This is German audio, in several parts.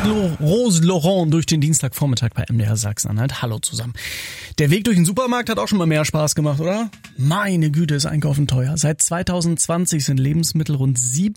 mit Rose Laurent durch den Dienstagvormittag bei MDR Sachsen-Anhalt. Hallo zusammen. Der Weg durch den Supermarkt hat auch schon mal mehr Spaß gemacht, oder? Meine Güte, ist Einkaufen teuer. Seit 2020 sind Lebensmittel rund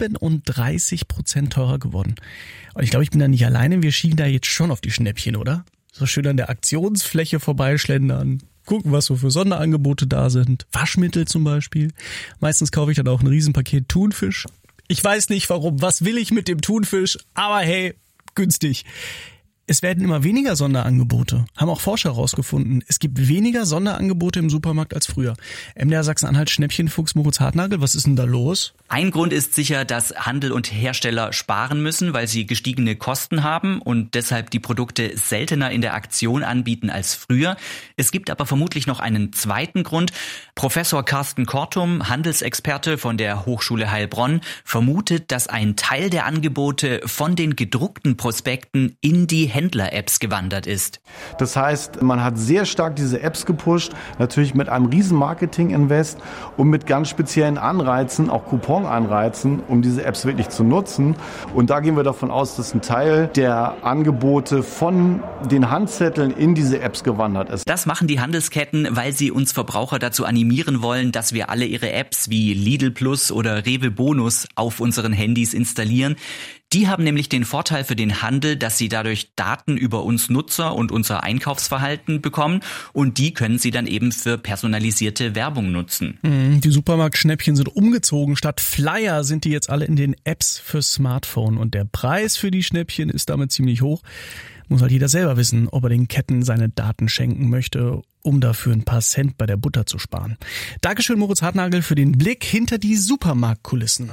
37% teurer geworden. Und ich glaube, ich bin da nicht alleine. Wir schielen da jetzt schon auf die Schnäppchen, oder? So schön an der Aktionsfläche vorbeischlendern. Gucken, was so für Sonderangebote da sind. Waschmittel zum Beispiel. Meistens kaufe ich dann auch ein Riesenpaket Thunfisch. Ich weiß nicht warum. Was will ich mit dem Thunfisch? Aber hey, günstig. Es werden immer weniger Sonderangebote. Haben auch Forscher herausgefunden. Es gibt weniger Sonderangebote im Supermarkt als früher. MDR Sachsen-Anhalt Schnäppchenfuchs Moritz Hartnagel, was ist denn da los? Ein Grund ist sicher, dass Handel und Hersteller sparen müssen, weil sie gestiegene Kosten haben und deshalb die Produkte seltener in der Aktion anbieten als früher. Es gibt aber vermutlich noch einen zweiten Grund. Professor Carsten Kortum, Handelsexperte von der Hochschule Heilbronn, vermutet, dass ein Teil der Angebote von den gedruckten Prospekten in die Händler-Apps gewandert ist. Das heißt, man hat sehr stark diese Apps gepusht, natürlich mit einem riesen Marketing-Invest und mit ganz speziellen Anreizen, auch Coupon-Anreizen, um diese Apps wirklich zu nutzen. Und da gehen wir davon aus, dass ein Teil der Angebote von den Handzetteln in diese Apps gewandert ist. Das machen die Handelsketten, weil sie uns Verbraucher dazu animieren wollen, dass wir alle ihre Apps wie Lidl Plus oder Rewe Bonus auf unseren Handys installieren. Die haben nämlich den Vorteil für den Handel, dass sie dadurch Daten über uns Nutzer und unser Einkaufsverhalten bekommen und die können sie dann eben für personalisierte Werbung nutzen. Die Supermarktschnäppchen sind umgezogen. Statt Flyer sind die jetzt alle in den Apps für Smartphone und der Preis für die Schnäppchen ist damit ziemlich hoch. Muss halt jeder selber wissen, ob er den Ketten seine Daten schenken möchte, um dafür ein paar Cent bei der Butter zu sparen. Dankeschön Moritz Hartnagel für den Blick hinter die Supermarktkulissen.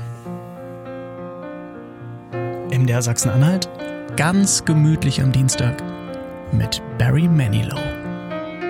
MDR Sachsen-Anhalt, ganz gemütlich am Dienstag mit Barry Manilow.